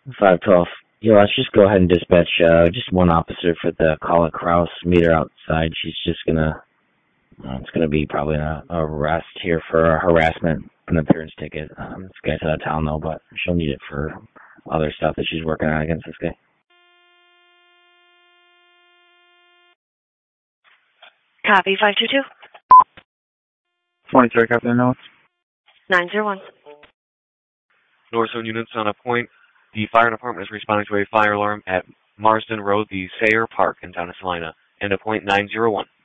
512. Yeah, let's just go ahead and dispatch just one officer for the call at Kraus. Meet her outside. She's just gonna, it's gonna be probably an arrest here for harassment, an appearance ticket. This guy's out of town though, but she'll need it for other stuff that she's working on against this guy. Copy, 522. 23, Captain North. 901. North Zone units on a point. The fire department is responding to a fire alarm at Marsden Road, the Sayre Park in town of Salina, and a point 901.